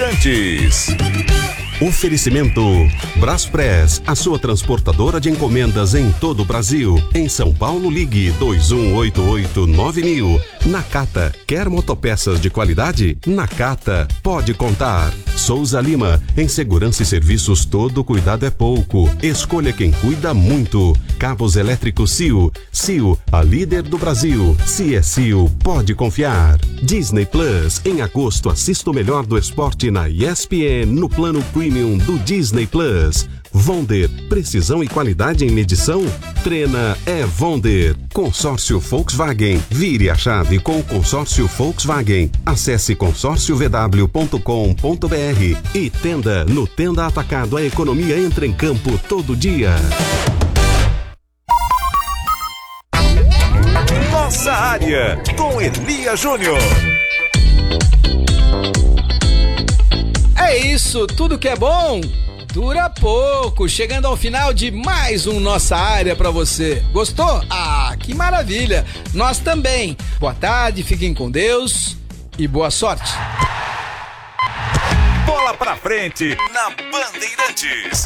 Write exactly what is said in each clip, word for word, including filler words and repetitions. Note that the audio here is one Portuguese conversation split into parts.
Bandeirantes. Oferecimento Braspress, a sua transportadora de encomendas em todo o Brasil. Em São Paulo, ligue dois um oito oito nove mil. Nakata, quer motopeças de qualidade? Nakata, pode contar. Souza Lima, em segurança e serviços todo cuidado é pouco. Escolha quem cuida muito. Cabos elétricos C I O. C I O, a líder do Brasil. Se é C I O, pode confiar. Disney Plus, em agosto assista o melhor do esporte na E S P N no plano Premium do Disney Plus. Vonder, precisão e qualidade em medição? Treina é Vonder. Consórcio Volkswagen, vire a chave com o consórcio Volkswagen. Acesse consórcio v w ponto com ponto b r e Tenda. No Tenda Atacado, a economia entra em campo todo dia. Nossa área, com Elia Júnior. É isso, tudo que é bom dura pouco. Chegando ao final de mais um Nossa Área pra você. Gostou? Ah, que maravilha! Nós também. Boa tarde, fiquem com Deus e boa sorte. Bola pra frente na Bandeirantes.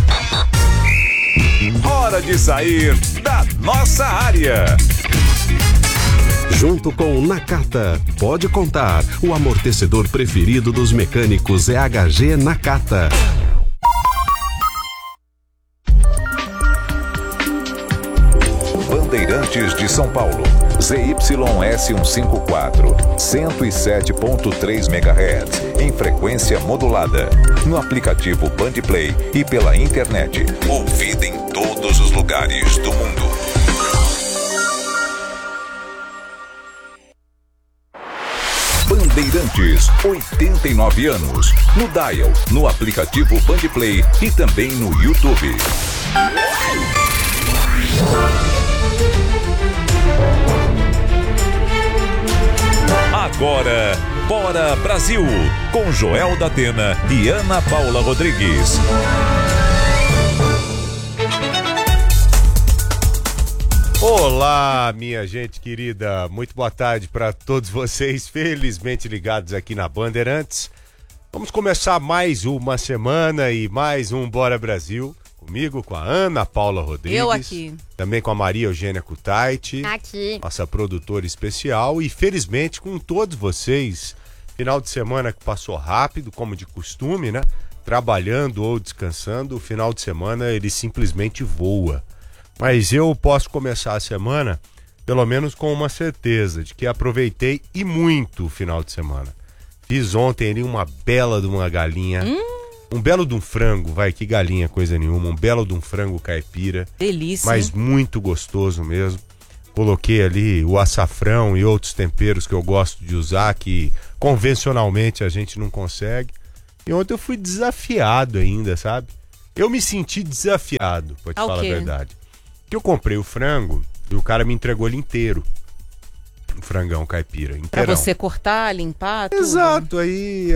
Hora de sair da nossa área. Junto com Nakata, pode contar. O amortecedor preferido dos mecânicos é H G Nakata. Bandeirantes de São Paulo, Z Y S cento e cinquenta e quatro, cento e sete ponto três megahertz, em frequência modulada, no aplicativo Bandplay e pela internet, ouvida em todos os lugares do mundo. Bandeirantes, oitenta e nove anos, no dial, no aplicativo Bandplay e também no YouTube. Agora, Bora Brasil, com Joel da Atena e Ana Paula Rodrigues. Olá, minha gente querida, muito boa tarde para todos vocês, felizmente ligados aqui na Bandeirantes. Vamos começar mais uma semana e mais um Bora Brasil, comigo, com a Ana Paula Rodrigues. Eu aqui. Também com a Maria Eugênia Kutaiti. Aqui. Nossa produtora especial e felizmente com todos vocês. Final de semana que passou rápido, como de costume, né? Trabalhando ou descansando, o final de semana ele simplesmente voa. Mas eu posso começar a semana, pelo menos com uma certeza, de que aproveitei e muito o final de semana. Fiz ontem ali uma bela de uma galinha, hum. um belo de um frango, vai, que galinha, coisa nenhuma, um belo de um frango caipira. Delícia. Mas muito gostoso mesmo. Coloquei ali o açafrão e outros temperos que eu gosto de usar, que convencionalmente a gente não consegue. E ontem eu fui desafiado ainda, sabe? Eu me senti desafiado, pra te Ao falar quê? a verdade. Que eu comprei o frango e o cara me entregou ele inteiro. Um frangão caipira, inteirão. Pra você cortar, limpar, tudo. Exato, aí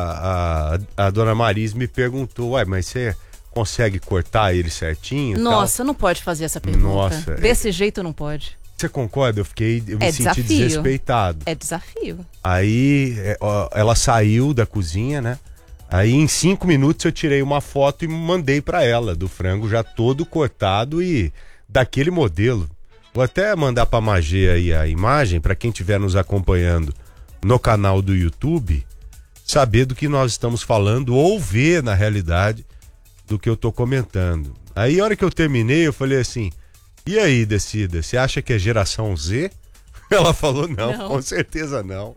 a, a, a dona Maris me perguntou, ué, mas você consegue cortar ele certinho? Nossa, tal? não pode fazer essa pergunta. Nossa, Desse é... jeito não pode. Você concorda? Eu fiquei, eu me É senti desafio. desrespeitado. É desafio. Aí é, ó, ela saiu da cozinha, né? Aí em cinco minutos eu tirei uma foto e mandei pra ela, do frango já todo cortado e daquele modelo. Vou até mandar pra Magê aí a imagem, pra quem estiver nos acompanhando no canal do YouTube, saber do que nós estamos falando ou ver, na realidade, do que eu tô comentando. Aí a hora que eu terminei, eu falei assim, e aí, Decida, você acha que é geração Z? Ela falou, não, Não. com certeza não.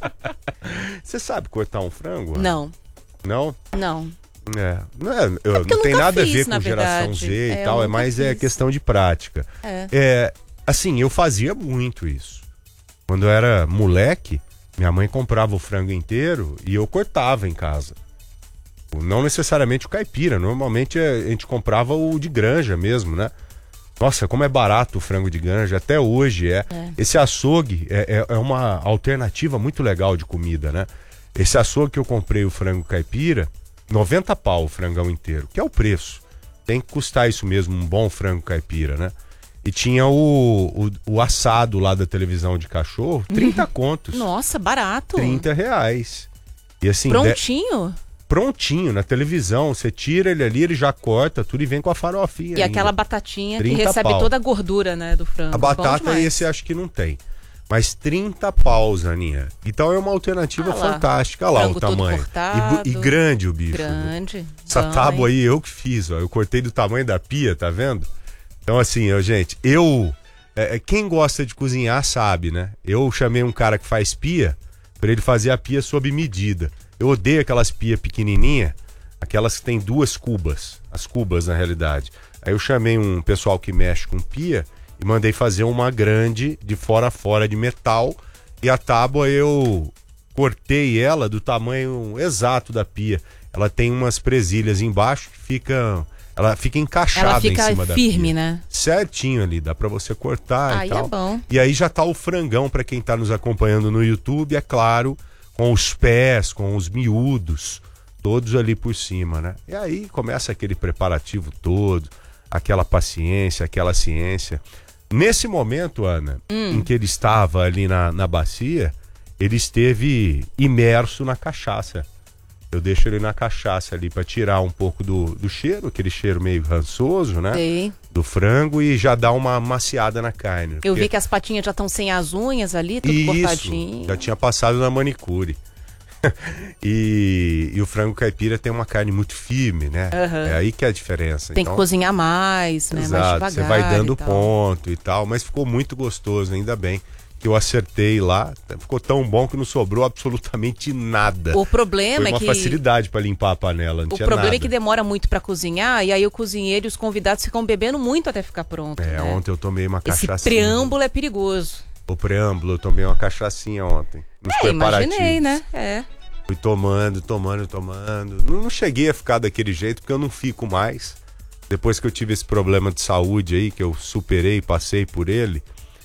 Você sabe cortar um frango? Não, Não? não. É, não, é, eu, É não porque eu tem nunca nada a fiz, ver na com geração verdade. Z e É, tal, eu é nunca mais é fiz. questão de prática. É. É, assim, eu fazia muito isso. Quando eu era moleque, minha mãe comprava o frango inteiro e eu cortava em casa. Não necessariamente o caipira, normalmente a gente comprava o de granja mesmo, né? Nossa, como é barato o frango de granja, até hoje é. É. Esse açougue é, é, é uma alternativa muito legal de comida, né? Esse açougue que eu comprei, o frango caipira, noventa pau o frangão inteiro, que é o preço. Tem que custar isso mesmo, um bom frango caipira, né? E tinha o, o, o assado lá da televisão de cachorro, trinta contos. Nossa, barato. trinta reais. E assim, Prontinho? De... Prontinho, na televisão. Você tira ele ali, ele já corta tudo e vem com a farofinha. E ainda. aquela batatinha que trinta recebe pau. toda a gordura, né, do frango. A batata esse acho que não tem. Mas trinta paus, Aninha. Então é uma alternativa Ah lá. fantástica. Olha lá Frango o todo tamanho. cortado. E, bu- e grande o bicho. Grande. Essa Tamanho. tábua aí eu que fiz, ó. Eu cortei do tamanho da pia, tá vendo? Então assim, eu, gente, eu... É, quem gosta de cozinhar sabe, né? Eu chamei um cara que faz pia pra ele fazer a pia sob medida. Eu odeio aquelas pia pequenininha, aquelas que tem duas cubas. As cubas, na realidade. Aí eu chamei um pessoal que mexe com pia e mandei fazer uma grande, de fora a fora, de metal. E a tábua eu cortei ela do tamanho exato da pia. Ela tem umas presilhas embaixo que ficam... Ela fica encaixada Ela fica em cima da firme, pia. né? Certinho ali, dá pra você cortar Aí e tal. é bom. E aí já tá o frangão pra quem tá nos acompanhando no YouTube, é claro, com os pés, com os miúdos, todos ali por cima, né? E aí começa aquele preparativo todo, aquela paciência, aquela ciência. Nesse momento, Ana, Hum. em que ele estava ali na, na bacia, ele esteve imerso na cachaça. Eu deixo ele na cachaça ali pra tirar um pouco do, do cheiro, aquele cheiro meio rançoso, né? Sei. Do frango e já dá uma maciada na carne. Eu porque- vi que as patinhas já estão sem as unhas ali, tudo Isso, cortadinho. já tinha passado na manicure. e, e o frango caipira tem uma carne muito firme, né? Aham. É aí que é a diferença. Tem então, que cozinhar mais, né? exato, Mais você devagar. vai dando e tal. ponto e tal, mas ficou muito gostoso, ainda bem que eu acertei lá. Ficou tão bom que não sobrou absolutamente nada. O problema Foi é uma que facilidade para limpar a panela, não o tinha problema nada. é que demora muito pra cozinhar e aí o cozinheiro e os convidados ficam bebendo muito até ficar pronto. É, né? ontem eu tomei uma Esse cachaçinha. preâmbulo é perigoso. O preâmbulo, eu tomei uma cachaçinha ontem. Nos É, preparativos. imaginei, né? É. Fui tomando, tomando, tomando. Não, não cheguei a ficar daquele jeito, porque eu não fico mais. Depois que eu tive esse problema de saúde aí, que eu superei, passei por ele,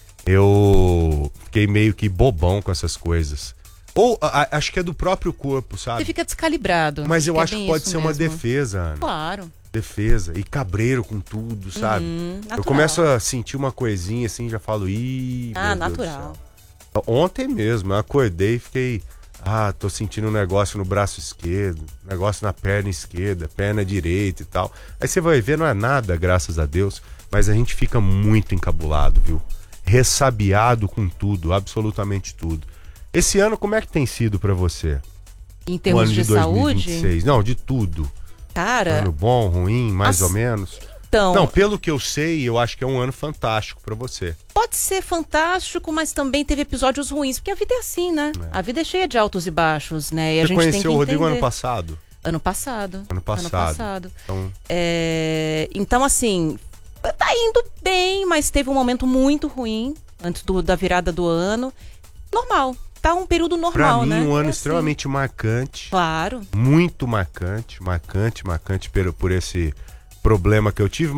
eu fiquei meio que bobão com essas coisas. Ou a- a- acho que é do próprio corpo, Você sabe? fica descalibrado. Mas eu é acho bem que pode isso ser uma mesmo. defesa, Ana. Claro. Defesa. E cabreiro com tudo, sabe? Uhum, eu natural. começo a sentir uma coisinha assim, já falo, ih, Ah, meu Deus do natural. céu. Ontem mesmo, eu acordei e fiquei... Ah, tô sentindo um negócio no braço esquerdo, negócio na perna esquerda, perna direita e tal. Aí você vai ver, não é nada, graças a Deus, mas a gente fica muito encabulado, viu? Ressabiado com tudo, absolutamente tudo. Esse ano, como é que tem sido pra você? Em O termos ano de, de dois mil e vinte e saúde, seis? Não, de tudo. cara, Ano bom, ruim, mais As- ou menos? então, Não, pelo que eu sei, eu acho que é um ano fantástico pra você. pode ser fantástico, mas também teve episódios ruins, porque a vida é assim, né? A vida é cheia de altos e baixos, né? E a Você gente tem que conheceu o Rodrigo entender. ano passado? Ano passado. Ano passado. Ano passado. Então, É, então, assim, tá indo bem, mas teve um momento muito ruim antes do- da virada do ano. Normal. Tá um período pra normal, mim, né? um ano É assim. extremamente marcante. Claro. Muito marcante, marcante, marcante por, por esse problema que eu tive.